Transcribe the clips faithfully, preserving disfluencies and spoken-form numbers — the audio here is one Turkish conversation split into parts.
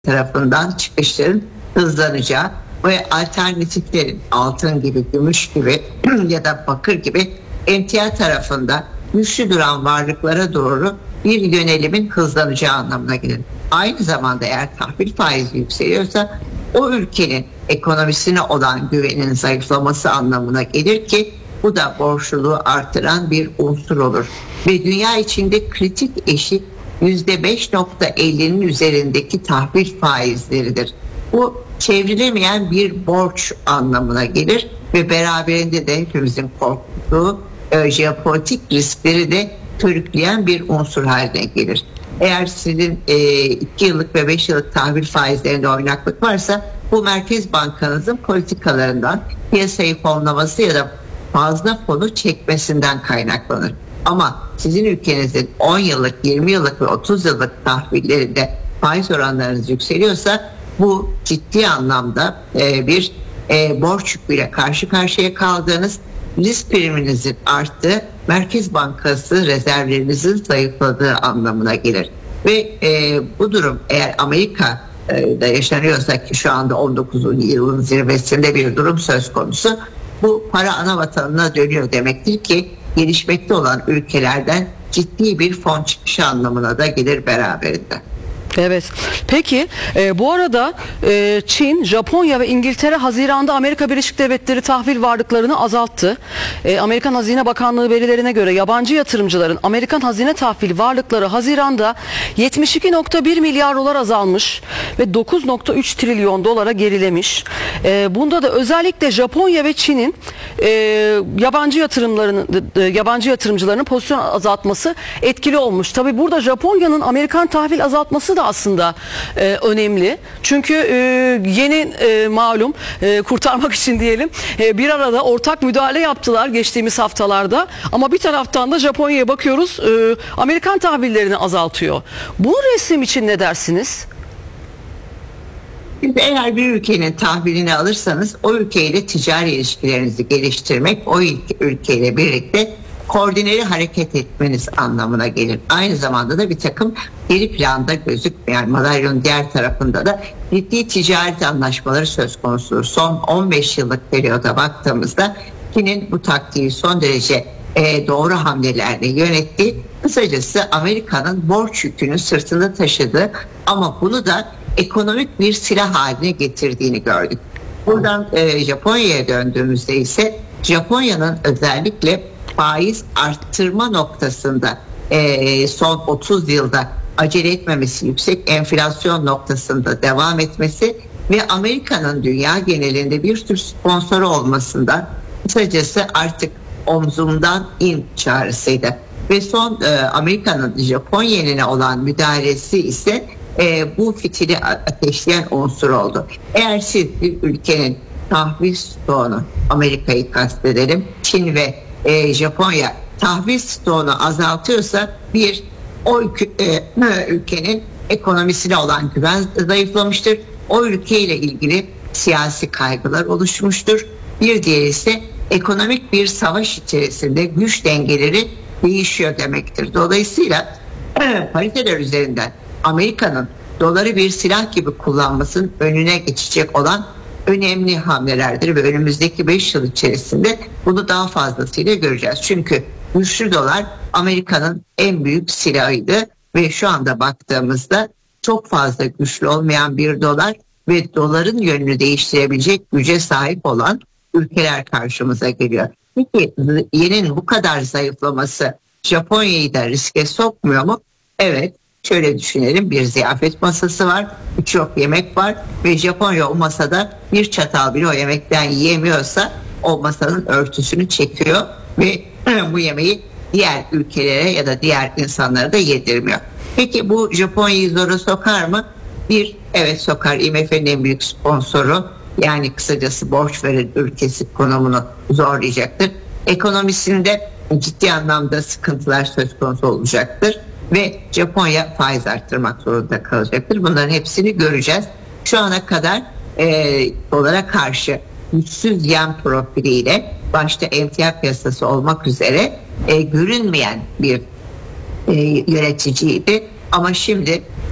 tarafından çıkışların hızlanacağı ve alternatiflerin altın gibi, gümüş gibi ya da bakır gibi emtia tarafında güçlü duran varlıklara doğru bir yönelimin hızlanacağı anlamına gelir. Aynı zamanda eğer tahvil faizi yükseliyorsa o ülkenin ekonomisine olan güvenin zayıflaması anlamına gelir ki bu da borçluluğu artıran bir unsur olur. Ve dünya içinde kritik eşik yüzde beş virgül ellinin üzerindeki tahvil faizleridir. Bu çevrilemeyen bir borç anlamına gelir ve beraberinde de hepimizin korktuğu e, jeopolitik riskleri de körükleyen bir unsur haline gelir. Eğer sizin iki e, yıllık ve beş yıllık tahvil faizlerinde oynaklık varsa bu Merkez Bankanızın politikalarından piyasayı fonlaması ya da fazla fonu çekmesinden kaynaklanır. Ama sizin ülkenizin on yıllık, yirmi yıllık ve otuz yıllık tahvillerinde faiz oranlarınız yükseliyorsa bu ciddi anlamda e, bir e, borç yüküyle karşı karşıya kaldığınız, risk priminizin arttığı, Merkez Bankası rezervlerinizin zayıfladığı anlamına gelir. Ve e, bu durum eğer Amerika'da yaşanıyorsa ki şu anda on dokuzuncu yılın zirvesinde bir durum söz konusu, bu para ana vatanına dönüyor demektir ki gelişmekte olan ülkelerden ciddi bir fon çıkışı anlamına da gelir beraberinde. Evet. Peki e, bu arada e, Çin, Japonya ve İngiltere Haziran'da Amerika Birleşik Devletleri tahvil varlıklarını azalttı. E, Amerikan Hazine Bakanlığı verilerine göre yabancı yatırımcıların Amerikan hazine tahvil varlıkları Haziran'da yetmiş iki virgül bir milyar dolar azalmış ve dokuz virgül üç trilyon dolara gerilemiş. E, bunda da özellikle Japonya ve Çin'in e, yabancı yatırımlarının e, yabancı yatırımcıların pozisyon azaltması etkili olmuş. Tabii burada Japonya'nın Amerikan tahvil azaltması da aslında e, önemli. Çünkü e, yeni e, malum e, kurtarmak için diyelim e, bir arada ortak müdahale yaptılar geçtiğimiz haftalarda. Ama bir taraftan da Japonya'ya bakıyoruz e, Amerikan tahvillerini azaltıyor. Bu resim için ne dersiniz? Eğer bir ülkenin tahvilini alırsanız o ülkeyle ticari ilişkilerinizi geliştirmek, o ülkeyle birlikte koordineli hareket etmeniz anlamına gelir. Aynı zamanda da bir takım geri planda gözükmeyen madalyonun diğer tarafında da ciddi ticaret anlaşmaları söz konusudur. Son on beş yıllık periyoda baktığımızda Çin'in bu taktiği son derece e, doğru hamlelerle yönetti. Kısacası Amerika'nın borç yükünü sırtında taşıdı ama bunu da ekonomik bir silah haline getirdiğini gördük. Buradan e, Japonya'ya döndüğümüzde ise Japonya'nın özellikle faiz arttırma noktasında e, son otuz yılda acele etmemesi, yüksek enflasyon noktasında devam etmesi ve Amerika'nın dünya genelinde bir tür sponsoru olmasından kısacası artık omzumdan in çağrısıydı. Ve son e, Amerika'nın Japon yenine olan müdahalesi ise e, bu fitili ateşleyen unsur oldu. Eğer siz bir ülkenin tahvil stoğunu, Amerika'yı kastedelim, Çin ve e, Japonya tahvil stoğunu azaltıyorsa bir o ülke, e, ülkenin ekonomisine olan güven zayıflamıştır. O ülkeyle ilgili siyasi kaygılar oluşmuştur. Bir diğeri ise ekonomik bir savaş içerisinde güç dengeleri değişiyor demektir. Dolayısıyla pariteler üzerinden Amerika'nın doları bir silah gibi kullanmasının önüne geçecek olan önemli hamlelerdir ve önümüzdeki beş yıl içerisinde bunu daha fazlasıyla göreceğiz. Çünkü güçlü dolar Amerika'nın en büyük silahıydı ve şu anda baktığımızda çok fazla güçlü olmayan bir dolar ve doların yönünü değiştirebilecek güce sahip olan ülkeler karşımıza geliyor. Peki yenin bu kadar zayıflaması Japonya'yı da riske sokmuyor mu? Evet. Şöyle düşünelim, bir ziyafet masası var, birçok yemek var ve Japonya o masada bir çatal bile o yemekten yiyemiyorsa o masanın örtüsünü çekiyor ve bu yemeği diğer ülkelere ya da diğer insanlara da yedirmiyor. Peki bu Japonya'yı zora sokar mı? Bir, evet sokar. I M F'nin en büyük sponsoru, yani kısacası borç veren ülkesi konumunu zorlayacaktır. Ekonomisinde ciddi anlamda sıkıntılar söz konusu olacaktır. Ve Japonya faiz arttırmak zorunda kalacaktır. Bunların hepsini göreceğiz. Şu ana kadar e, dolara karşı güçsüz yen profiliyle başta emtia piyasası olmak üzere e, görünmeyen bir e, yöneticiydi. Ama şimdi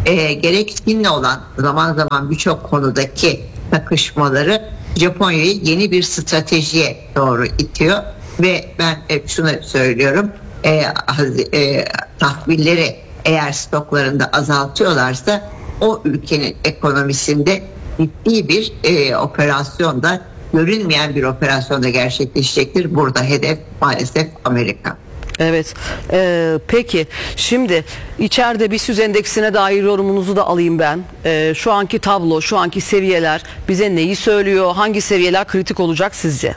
e, gerek Çin'le olan zaman zaman birçok konudaki takışmaları Japonya'yı yeni bir stratejiye doğru itiyor ve ben hep şunu söylüyorum, e, e, tahvilleri eğer stoklarında azaltıyorlarsa o ülkenin ekonomisinde ciddi bir e, operasyonda, görünmeyen bir operasyonda gerçekleşecektir. Burada hedef maalesef Amerika. Evet. Ee, peki şimdi içeride BIST endeksine dair yorumunuzu da alayım ben. Ee, şu anki tablo, şu anki seviyeler bize neyi söylüyor? Hangi seviyeler kritik olacak sizce?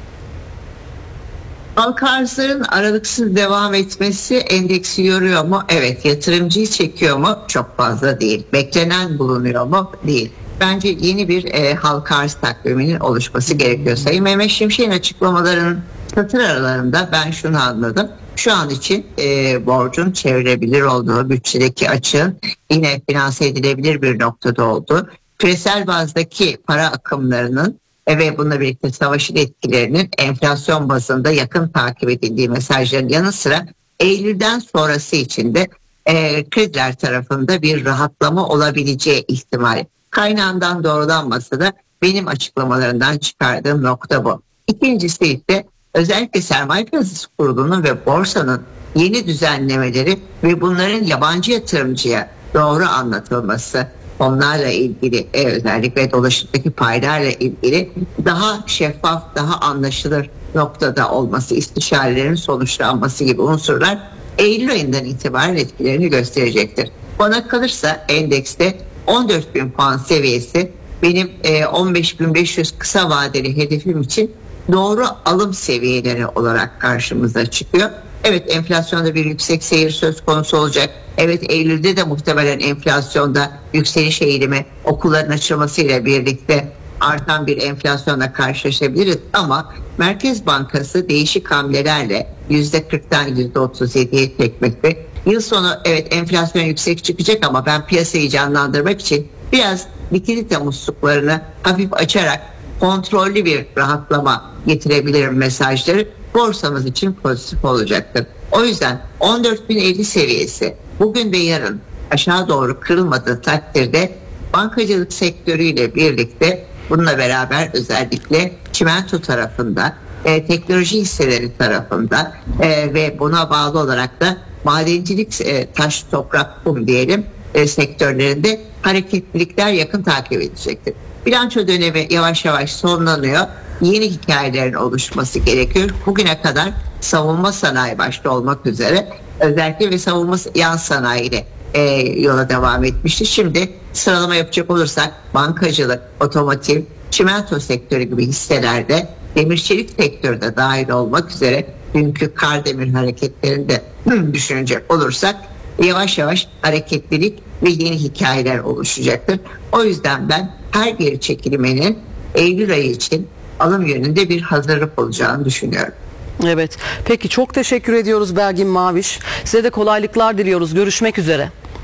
Halka arzların aralıksız devam etmesi endeksi yoruyor mu? Evet. Yatırımcıyı çekiyor mu? Çok fazla değil. Beklenen bulunuyor mu? Değil. Bence yeni bir e, halka arz takviminin oluşması gerekiyor. Sayın Mehmet Şimşek'in açıklamalarının satır aralarında ben şunu anladım. Şu an için e, borcun çevrilebilir olduğu, bütçedeki açığın yine finanse edilebilir bir noktada olduğu, küresel bazdaki para akımlarının ve bununla birlikte savaşın etkilerinin enflasyon bazında yakın takip edildiği mesajların yanı sıra Eylül'den sonrası için de e, krediler tarafında bir rahatlama olabileceği ihtimali. Kaynağından doğrulanmasa da benim açıklamalarından çıkardığım nokta bu. İkincisi ise özellikle sermaye piyasası kurulunun ve borsanın yeni düzenlemeleri ve bunların yabancı yatırımcıya doğru anlatılması, onlarla ilgili e, özellikle dolaşımdaki paylarla ilgili daha şeffaf, daha anlaşılır noktada olması, istişarelerin sonuçlanması gibi unsurlar Eylül ayından itibaren etkilerini gösterecektir. Bana kalırsa endekste on dört bin puan seviyesi benim e, on beş bin beş yüz kısa vadeli hedefim için doğru alım seviyeleri olarak karşımıza çıkıyor. Evet, enflasyonda bir yüksek seyir söz konusu olacak. Evet, Eylül'de de muhtemelen enflasyonda yükseliş eğilimi okulların açılmasıyla birlikte artan bir enflasyonla karşılaşabiliriz. Ama Merkez Bankası değişik hamlelerle yüzde kırktan yüzde otuz yediye çekmekte. Yıl sonu evet enflasyon yüksek çıkacak ama ben piyasayı canlandırmak için biraz likidite musluklarını hafif açarak kontrollü bir rahatlama getirebilirim mesajları borsamız için pozitif olacaktır. O yüzden on dört bin elli seviyesi bugün ve yarın aşağı doğru kırılmadığı takdirde bankacılık sektörüyle birlikte bununla beraber özellikle çimento tarafında, e, teknoloji hisseleri tarafında e, ve buna bağlı olarak da madencilik, e, taş, toprak, kum diyelim e, sektörlerinde hareketlilikler yakın takip edilecektir. Bilanço dönemi yavaş yavaş sonlanıyor. Yeni hikayelerin oluşması gerekiyor. Bugüne kadar savunma sanayi başta olmak üzere özellikle ve savunma yan sanayiyle e, yola devam etmişti. Şimdi sıralama yapacak olursak bankacılık, otomotiv, çimento sektörü gibi hisselerde, demir çelik sektörü de dahil olmak üzere dünkü Kardemir hareketlerinde düşünecek olursak yavaş yavaş hareketlilik ve yeni hikayeler oluşacaktır. O yüzden ben her geri çekilmenin Eylül ayı için alım yönünde bir hazırlık olacağını düşünüyorum. Evet. Peki çok teşekkür ediyoruz Belgin Maviş. Size de kolaylıklar diliyoruz. Görüşmek üzere.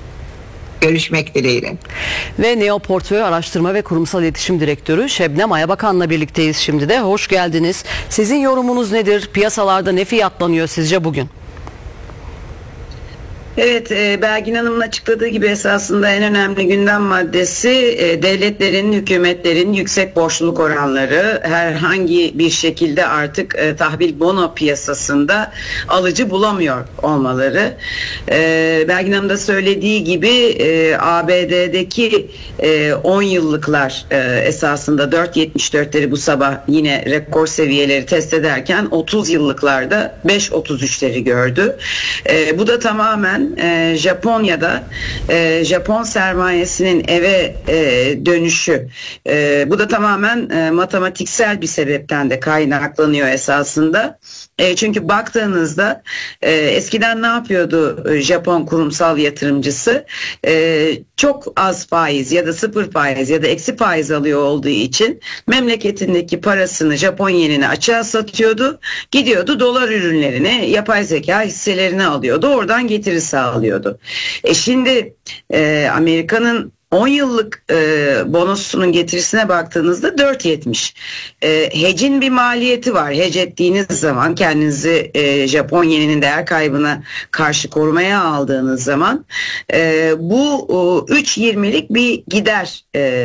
Görüşmek dileğiyle. Ve Neo Portföy Araştırma ve Kurumsal İletişim Direktörü Şebnem Ayabakan'la birlikteyiz şimdi de. Hoş geldiniz. Sizin yorumunuz nedir? Piyasalarda ne fiyatlanıyor sizce bugün? Evet, e, Belgin Hanım'ın açıkladığı gibi esasında en önemli gündem maddesi e, devletlerin, hükümetlerin yüksek borçluluk oranları, herhangi bir şekilde artık e, tahvil bono piyasasında alıcı bulamıyor olmaları. E, Belgin Hanım da söylediği gibi e, A B D'deki e, on yıllıklar e, esasında dört virgül yetmiş dörtleri bu sabah yine rekor seviyeleri test ederken otuz yıllıklarda beş virgül otuz üçleri gördü. E, bu da tamamen E, Japonya'da e, Japon sermayesinin eve e, dönüşü. E, bu da tamamen e, matematiksel bir sebepten de kaynaklanıyor esasında. E, çünkü baktığınızda e, eskiden ne yapıyordu e, Japon kurumsal yatırımcısı? E, çok az faiz ya da sıfır faiz ya da eksi faiz alıyor olduğu için memleketindeki parasını Japon yenine açığa satıyordu. Gidiyordu dolar ürünlerini, yapay zeka hisselerini alıyordu. Oradan getiri sağlıyordu. E şimdi e, Amerika'nın on yıllık e, bonosunun getirisine baktığınızda dört yetmiş. E, hedge'in bir maliyeti var. Hedge ettiğiniz zaman kendinizi e, Japon yeninin değer kaybına karşı korumaya aldığınız zaman e, bu üç yirmilik bir gider e,